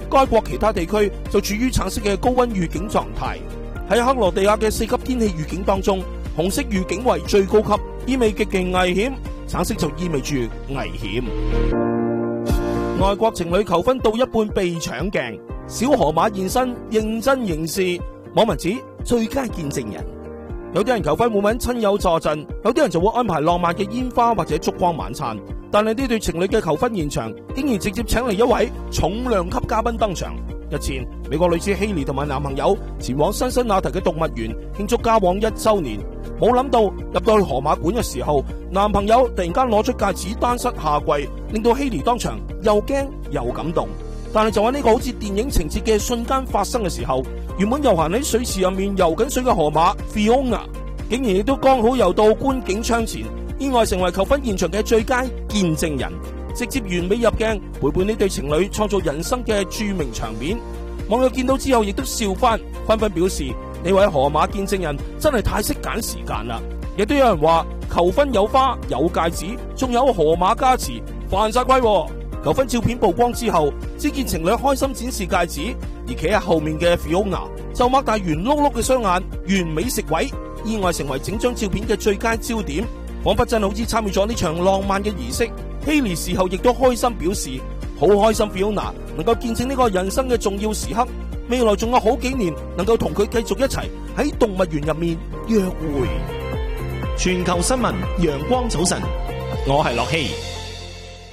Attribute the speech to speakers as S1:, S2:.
S1: 該國其他地區就處於橙色嘅高溫預警狀態。喺克羅地亞嘅4級天氣預警當中，紅色預警為最高級，意味極其危險；橙色就意味住危險。外國情侶求婚到一半被搶鏡，小河馬現身認真凝視，網民指最佳見證人。有啲人求婚會揾親友助陣，有啲人就會安排浪漫嘅煙花或者燭光晚餐。但係呢對情侶嘅求婚現場竟然直接請嚟一位重量級嘉賓登場。日前，美國女子希莉同埋男朋友前往辛辛那提嘅動物園慶祝交往1週年，冇諗到入到去河馬館嘅時候，男朋友突然間攞出戒指單膝下跪，令到希莉當場又驚又感動。但係就喺呢個好似電影情節嘅瞬間發生嘅時候，原本遊行喺水池入面游緊水嘅河馬 Fiona 竟然亦都剛好游到觀景窗前，意外成為求婚現場嘅最佳見證人，直接完美入鏡，陪伴呢對情侶創造人生嘅著名場面。網友見到之後亦都笑翻，紛紛表示呢位河馬見證人真係太識揀時間啦。亦都有人話求婚有花有戒指，仲有河馬加持，犯晒規。求婚照片曝光之後，只見情侶開心展示戒指，而企喺後面嘅 Fiona 就擘大圓碌碌嘅雙眼，完美食位，意外成為整張照片嘅最佳焦點，仿佛真係好似參與咗呢場浪漫嘅儀式。希莉事後亦都開心表示，好開心 Fiona 能夠見證呢個人生嘅重要時刻，未來仲有好幾年能夠同佢繼續一齊喺動物園入面約會。
S2: 全球新聞陽光早晨，我係樂希。